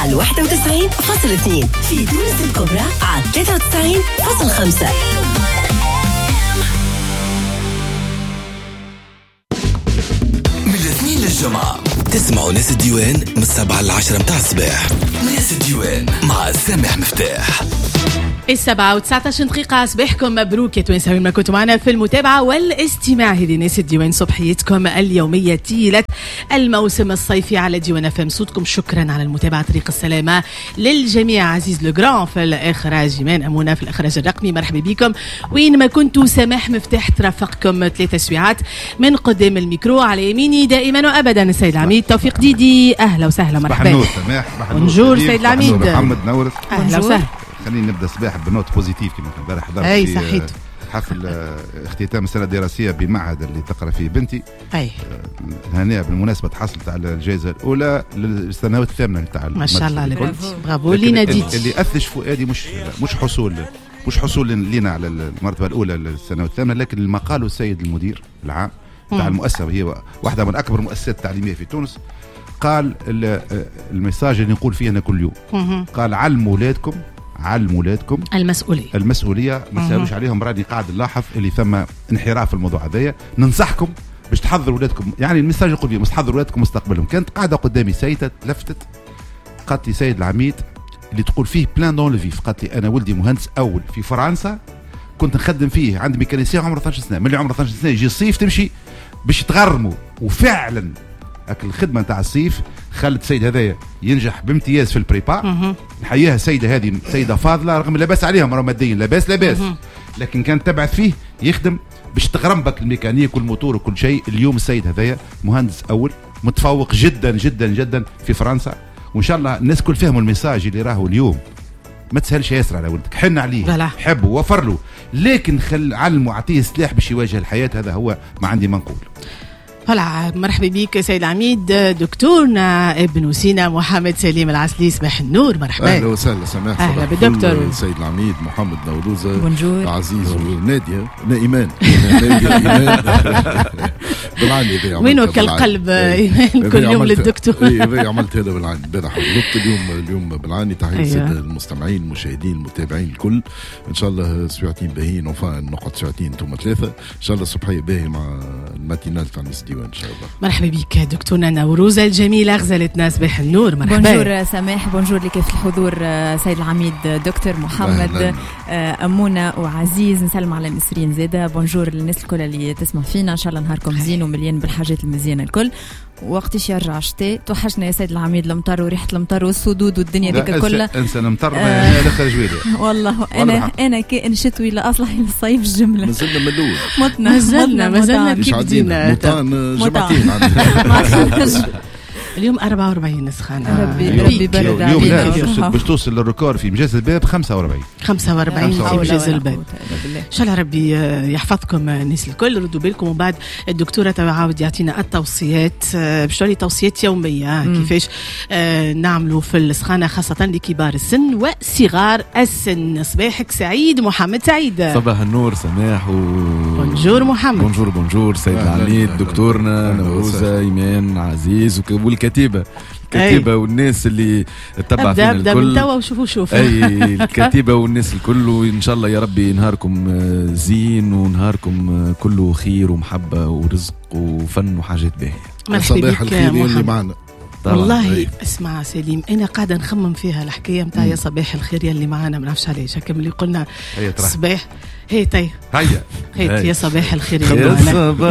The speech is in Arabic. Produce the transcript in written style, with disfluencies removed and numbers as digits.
على 91.2 في تونس الكبرى على 93.5. من الاثنين للجمعة تسمعوا ناس الديوان من 7 ل10 متاع الصباح. ناس الديوان مع سامح مفتاح. 7:19 دقيقة. صباحكم مبروك يا توانسة وين ما كنتوا معنا في المتابعة والاستماع. هذه ناس الديوان صبحيتكم اليومية طيلة الموسم الصيفي على ديوان FM. صوتكم شكرا على المتابعة. طريق السلامة للجميع. عزيز لوغران في الإخراج، إيمان أمونة في الإخراج الرقمي. مرحبا بكم وين ما كنتوا. سماح مفتاح ترافقكم 3 ساعات من قدام الميكرو. على يميني دائما وأبدا السيد العميد توفيق ديدي. أهلا وسهلا مرحبا. صباح النور سماح. بونجور سيد العميد محمد نورس. أهلا وسهلا. خلينا نبدا الصباح بنوت بوزيتيف كما امبارح حضرت اي صحيت حفل اختتام السنه الدراسيه بمعهد اللي تقرا فيه بنتي. اي هناء بالمناسبه تحصلت على الجائزه الاولى للسنوات الثامنه للتعلم. ما شاء الله عليك. برافو لينا ديت. اللي اثلج فؤادي مش حصول لنا على المرتبه الاولى للسنوات الثامنه، لكن اللي ما قاله السيد المدير العام تاع المؤسسه، هي واحده من اكبر المؤسسات التعليميه في تونس، قال المساج اللي نقول فيه انا كل يوم، قال علموا اولادكم المسؤوليه ما تساويش عليهم. راني قاعد نلاحظ اللي ثم انحراف في الموضوع هذايا. ننصحكم باش تحضروا اولادكم، يعني المساج نقول فيه تحضروا اولادكم مستقبلهم. كانت قاعده قدامي سيده لفتت قالت لي سيد العميد اللي تقول فيه بلان دون لفيف، قالت لي انا ولدي مهندس اول في فرنسا، كنت نخدم فيه عند ميكانيسيان عمره 12 سنه، ملي عمره 12 سنه يجي الصيف تمشي باش تغرموا، وفعلا الخدمه نتاع الصيف خلت السيد هذايا ينجح بامتياز في البريبا. نحييها السيده هذه، سيده فاضله رغم لاباس عليهم راهم ماديين لاباس لكن كان تبعث فيه يخدم باش تغرم بك الميكانيك والموتور وكل شيء. اليوم السيد هذايا مهندس اول متفوق جدا جدا جدا في فرنسا، وان شاء الله الناس كل فهموا الميساج اللي راهو اليوم. ما تسهلش ياسر على ولدك، حن عليه، حبه وفر له، لكن علمه اعطيه سلاح باش يواجه الحياه. هذا هو ما عندي ما نقول. هلا مرحبا بك سيد العميد دكتورنا ابن سينا محمد سليم العسلي. صباح النور مرحبا. اهلا وسهلا سماح. اهلا بالدكتور سيد العميد محمد نوروزة. بونجور عزيز ونادية ايمان بالعاني. وينو كالقلب ايمان كل يوم للدكتور. اي عملت هذا بالعاني امبارح ولدت اليوم بالعاني. تحية السادة المستمعين المشاهدين المتابعين الكل. ان شاء الله ساعتين باهيين، نقعد ساعتين ثم 3 ان شاء الله الصبحيه باهي مع الماتينال تاع ناس ديوان ان شاء الله. مرحبا بك دكتورنا نوروزة الجميلة غزلتنا. صباح النور مرحبا. بونجور سماح. بونجور لك في الحضور سيد العميد دكتور محمد أمونة وعزيز. نسلم على نسرين زيادة. بونجور للناس الكل اللي تسمع فينا. ان شاء الله نهاركم زين ومليان بالحاجات المزيانة الكل. وقتش يرجع الشتاء توحشنا يا سيد العميد. المطر وريحة المطر والصدود والدنيا ديك كلها. انسى المطر ما دخل جويلي والله. انا كائن شتوي لا اصلح للصيف الجمله. مازلنا ملول. مازلنا كيف بدينا موطان جمعتين اليوم 44 سخانة. ربي برد علينا. باش توصل للركور في مجاز الباب 45 في مجاز الباب. ان شاء الله ربي يحفظكم الناس الكل. ردوا بالكم. ومن بعد الدكتورة تعاود يعطينا التوصيات باش تولي توصيات يومية كيفاش نعملوا في السخانة خاصة لكبار السن وصغار السن. صباحك سعيد محمد سعيد. صباح النور سماح بونجور محمد. بونجور سيد العميد دكتورنا نوروزة ايمان عزيز والكتيبة والناس اللي تتبع فينا الكل. من توا وشوفوا اي الكتيبة والناس الكل. وان شاء الله يا ربي نهاركم زين ونهاركم كله خير ومحبة ورزق وفن وحاجات باهية. صباح الخير اللي معنا. والله اسمع سليم، انا قاعده نخمم فيها الحكايه نتاع يا صباح الخير يلي معانا. ما نعرفش علاش هكا ملي قلنا صباح هي يا صباح الخير يا صباح